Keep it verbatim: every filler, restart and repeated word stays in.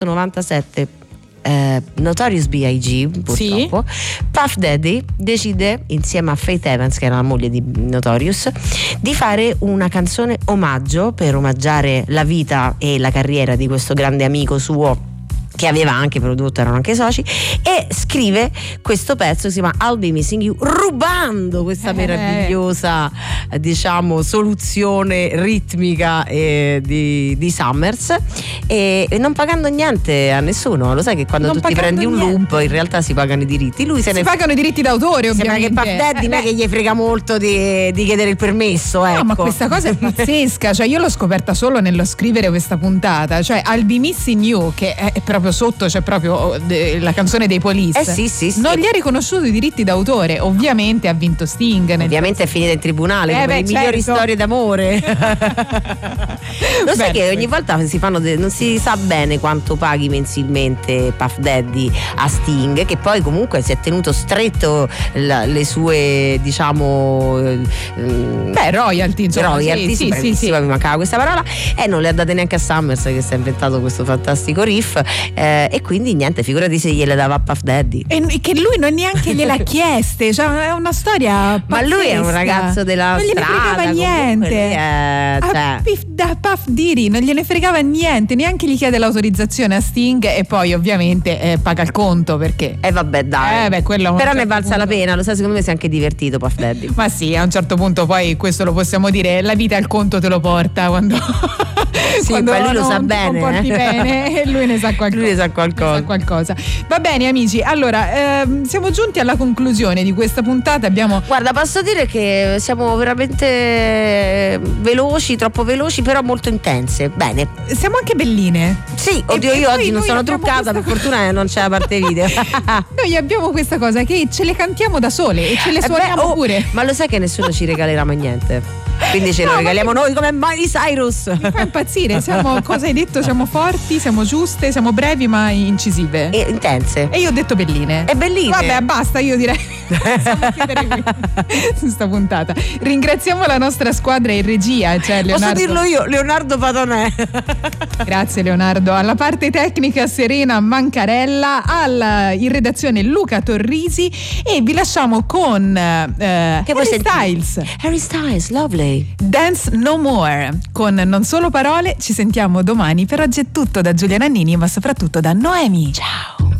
novantasette eh, Notorious B I G, purtroppo, sì. Puff Daddy decide, insieme a Faith Evans, che era la moglie di Notorious, di fare una canzone omaggio per omaggiare la vita e la carriera di questo grande amico suo, che aveva anche prodotto, erano anche soci, e scrive questo pezzo, si chiama I'll Be Missing You, rubando questa meravigliosa eh. diciamo soluzione ritmica eh, di, di Summers, e, e non pagando niente a nessuno. Lo sai che quando non tu ti prendi un niente. loop in realtà si pagano i diritti, lui se si ne pagano i diritti d'autore, ovviamente. Sembra che Puff Daddy non è che gli frega molto di, di chiedere il permesso, ecco. No, ma questa cosa è pazzesca, cioè io l'ho scoperta solo nello scrivere questa puntata, cioè I'll Be Missing You, che è proprio sotto c'è proprio la canzone dei Police, eh sì, sì, sì. non gli ha riconosciuto i diritti d'autore, ovviamente ha vinto Sting, ovviamente è finita in tribunale, eh come beh, le certo. migliori storie d'amore. Lo sai beh, che ogni volta si fanno de- non si sa bene quanto paghi mensilmente Puff Daddy a Sting, che poi comunque si è tenuto stretto la, le sue, diciamo beh royalty, insomma, royalty, sì, sì, sì, sì. mi mancava questa parola, e non le ha date neanche a Summers, che si è inventato questo fantastico riff, eh, e quindi niente, figurati se gliele dava a Puff Daddy, e che lui non neanche gliel'ha chieste, cioè è una storia pazzesca. Ma lui è un ragazzo della non strada, gliene fregava niente, è, cioè. a Puff, da Puff Daddy non gliene fregava niente, neanche gli chiede l'autorizzazione a Sting, e poi ovviamente eh, paga il conto, perché e eh, vabbè dai eh, beh, quello però certo ne è valsa punto. la pena, lo sai, secondo me si è anche divertito Puff Daddy. Ma sì, a un certo punto poi questo lo possiamo dire, la vita il conto te lo porta quando sì, quando lui lo non sa ti bene, comporti eh. bene, e lui ne sa qualcosa, lui ne sa qualcosa. Ne sa qualcosa. Va bene amici, allora ehm, siamo giunti alla conclusione di questa puntata. Abbiamo guarda, posso dire che siamo veramente veloci, troppo veloci, però molto intense. Bene, siamo anche belline. Sì, oddio, e, io e oggi non sono truccata, per fortuna non c'è la parte video. Noi abbiamo questa cosa che ce le cantiamo da sole e ce le suoniamo eh beh, oh, pure. Ma lo sai che nessuno ci regalerà mai niente? Quindi ce no, lo regaliamo che... noi come Miley Cyrus. Mi fa impazzire, siamo, cosa hai detto? Siamo forti, siamo giuste, siamo brevi ma incisive. E intense. E io ho detto belline. E belline. Vabbè, basta, io direi possiamo chiudere qui su sta puntata. Ringraziamo la nostra squadra in regia, cioè Leonardo. Posso dirlo io, Leonardo Padonè. Grazie Leonardo. Alla parte tecnica Serena Mancarella, alla, in redazione Luca Torrisi, e vi lasciamo con eh, che Harry Styles. Harry Styles, lovely. Dance No More, con Non Solo Parole. Ci sentiamo domani. Per oggi è tutto da Giulia Nannini, ma soprattutto da Noemi. Ciao.